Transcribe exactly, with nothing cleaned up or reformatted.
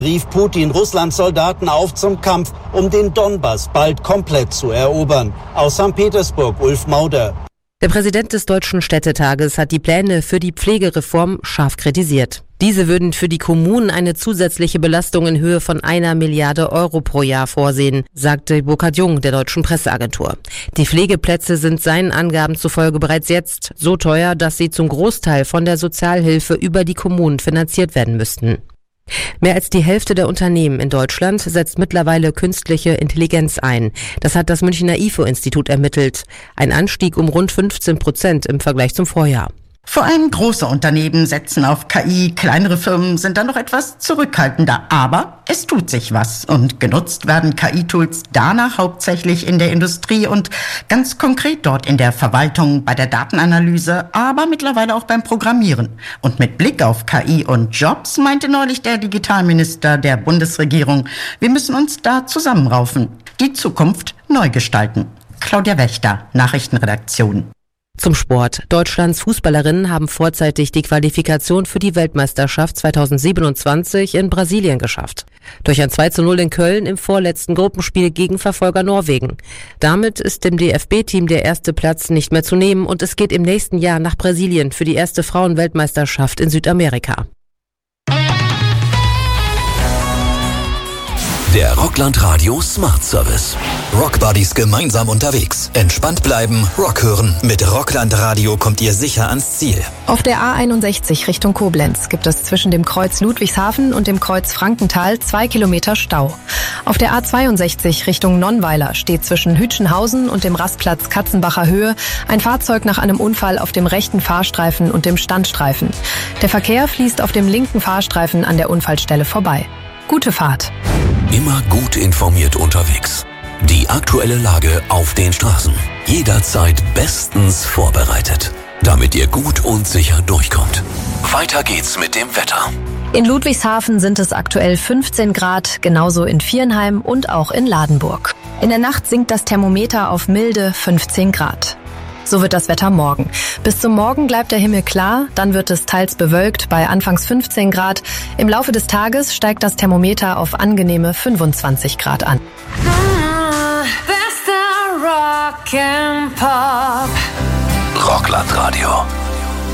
rief Putin Russlands Soldaten auf zum Kampf, um den Donbass bald komplett zu erobern. Aus Sankt Petersburg, Ulf Mauder. Der Präsident des Deutschen Städtetages hat die Pläne für die Pflegereform scharf kritisiert. Diese würden für die Kommunen eine zusätzliche Belastung in Höhe von einer Milliarde Euro pro Jahr vorsehen, sagte Burkhard Jung der Deutschen Presseagentur. Die Pflegeplätze sind seinen Angaben zufolge bereits jetzt so teuer, dass sie zum Großteil von der Sozialhilfe über die Kommunen finanziert werden müssten. Mehr als die Hälfte der Unternehmen in Deutschland setzt mittlerweile künstliche Intelligenz ein. Das hat das Münchner I F O-Institut ermittelt. Ein Anstieg um rund fünfzehn Prozent im Vergleich zum Vorjahr. Vor allem große Unternehmen setzen auf K I, kleinere Firmen sind dann noch etwas zurückhaltender. Aber es tut sich was und genutzt werden K I-Tools danach hauptsächlich in der Industrie und ganz konkret dort in der Verwaltung, bei der Datenanalyse, aber mittlerweile auch beim Programmieren. Und mit Blick auf K I und Jobs meinte neulich der Digitalminister der Bundesregierung, wir müssen uns da zusammenraufen, die Zukunft neu gestalten. Claudia Wächter, Nachrichtenredaktion. Zum Sport. Deutschlands Fußballerinnen haben vorzeitig die Qualifikation für die Weltmeisterschaft zweitausendsiebenundzwanzig in Brasilien geschafft. Durch ein zwei zu null in Köln im vorletzten Gruppenspiel gegen Verfolger Norwegen. Damit ist dem D F B-Team der erste Platz nicht mehr zu nehmen und es geht im nächsten Jahr nach Brasilien für die erste Frauenweltmeisterschaft in Südamerika. Der Rockland Radio Smart Service. Rockbuddies gemeinsam unterwegs. Entspannt bleiben, Rock hören. Mit Rockland Radio kommt ihr sicher ans Ziel. Auf der A einundsechzig Richtung Koblenz gibt es zwischen dem Kreuz Ludwigshafen und dem Kreuz Frankenthal zwei Kilometer Stau. Auf der A zweiundsechzig Richtung Nonnweiler steht zwischen Hütchenhausen und dem Rastplatz Katzenbacher Höhe ein Fahrzeug nach einem Unfall auf dem rechten Fahrstreifen und dem Standstreifen. Der Verkehr fließt auf dem linken Fahrstreifen an der Unfallstelle vorbei. Gute Fahrt. Immer gut informiert unterwegs. Die aktuelle Lage auf den Straßen. Jederzeit bestens vorbereitet, damit ihr gut und sicher durchkommt. Weiter geht's mit dem Wetter. In Ludwigshafen sind es aktuell fünfzehn Grad, genauso in Viernheim und auch in Ladenburg. In der Nacht sinkt das Thermometer auf milde fünfzehn Grad. So wird das Wetter morgen. Bis zum Morgen bleibt der Himmel klar, dann wird es teils bewölkt bei anfangs fünfzehn Grad. Im Laufe des Tages steigt das Thermometer auf angenehme fünfundzwanzig Grad an. Ah, bester Rock and Pop. Rockland Radio.